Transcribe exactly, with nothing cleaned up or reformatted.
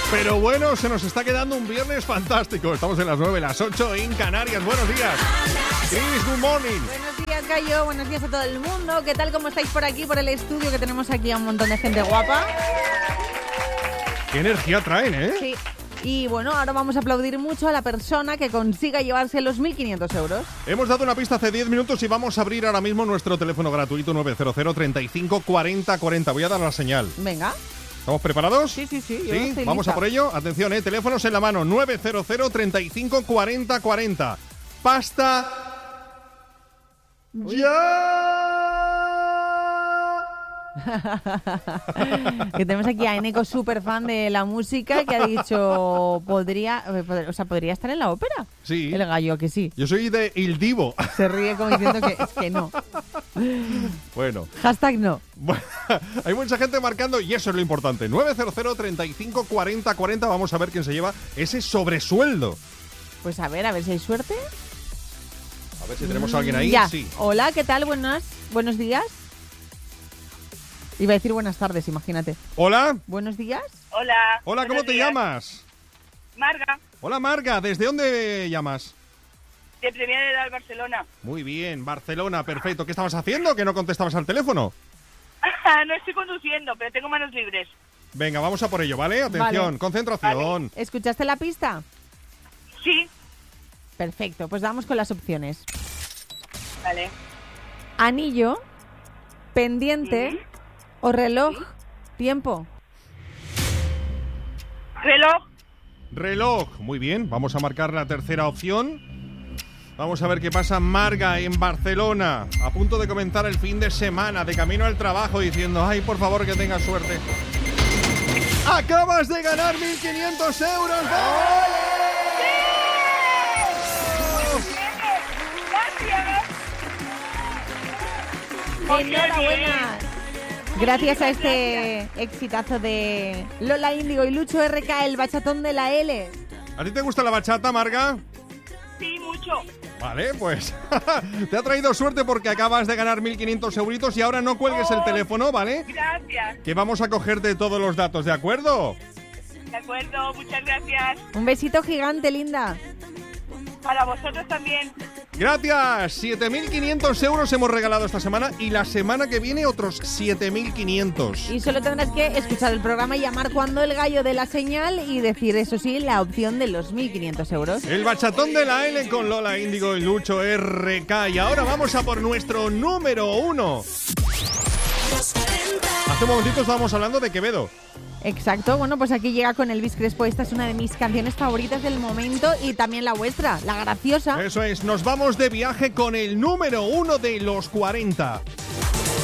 Pero bueno, se nos está quedando un viernes fantástico. Estamos en las nueve, las ocho en Canarias. Buenos días. Chris, good morning. Buenos días, Gallo. Buenos días a todo el mundo. ¿Qué tal? ¿Cómo estáis por aquí, por el estudio? Que tenemos aquí a un montón de gente guapa. Qué energía traen, ¿eh? Sí. Y bueno, ahora vamos a aplaudir mucho a la persona que consiga llevarse los mil quinientos euros. Hemos dado una pista hace diez minutos y vamos a abrir ahora mismo nuestro teléfono gratuito nueve cero cero, treinta y cinco, cuarenta, cuarenta. Voy a dar la señal. Venga. ¿Estamos preparados? Sí, sí, sí. Yo ¿Sí? estoy Vamos lista. a por ello. Atención, ¿eh? Teléfonos en la mano. nueve cero cero, treinta y cinco, cuarenta, cuarenta. Pasta. ¡Ya! Que tenemos aquí a Eneco, súper fan de la música, que ha dicho, podría, o sea, podría estar en la ópera. Sí. El Gallo, que sí. Yo soy de Il Divo. Se ríe como diciendo que es que no. Bueno. Hashtag no. Bueno, hay mucha gente marcando y eso es lo importante. nueve cero cero, treinta y cinco, cuarenta, cuarenta. Vamos a ver quién se lleva ese sobresueldo. Pues a ver, a ver si hay suerte. A ver si tenemos a alguien ahí. Ya. Sí. Hola, ¿qué tal? Buenas, buenos días. Iba a decir buenas tardes, imagínate. Hola. Buenos días. Hola. Hola, ¿cómo buenos te días. llamas? Marga, Hola, Marga. ¿Desde dónde llamas? de Premià de Dalt, Barcelona. Muy bien, Barcelona, perfecto. ¿Qué estabas haciendo? ¿Que no contestabas al teléfono? No estoy conduciendo, pero tengo manos libres. Venga, vamos a por ello, ¿vale? Atención, Vale. concentración. ¿Escuchaste la pista? Sí, Perfecto, pues vamos con las opciones. vale. Anillo, pendiente Sí. o reloj. Tiempo. Reloj, Reloj. Muy bien, vamos a marcar la tercera opción. Vamos a ver qué pasa. Marga en Barcelona, a punto de comenzar el fin de semana, de camino al trabajo, diciendo, ay, por favor, que tengas suerte. ¡Acabas de ganar mil quinientos euros! gracias. Enhorabuena. Gracias a este exitazo de Lola Índigo y Lucho R K, el bachatón de la L. ¿A ti te gusta la bachata, Marga? Sí, mucho. Vale, pues te ha traído suerte porque acabas de ganar mil quinientos euritos y ahora no cuelgues el teléfono, ¿vale? Gracias. Que vamos a cogerte todos los datos, ¿de acuerdo? De acuerdo, muchas gracias. Un besito gigante, linda. Para vosotros también. Gracias, siete mil quinientos euros hemos regalado esta semana y la semana que viene otros siete mil quinientos. Y solo tendrás que escuchar el programa y llamar cuando el gallo dé la señal y decir, eso sí, la opción de los mil quinientos euros. El bachatón de la L con Lola Índigo y Lucho R K. Y ahora vamos a por nuestro número uno. Hace un momentito estábamos hablando de Quevedo. Exacto, bueno, pues aquí llega con Elvis Crespo. Esta es una de mis canciones favoritas del momento y también la vuestra, La Graciosa. Eso es, nos vamos de viaje con el número uno de los cuarenta.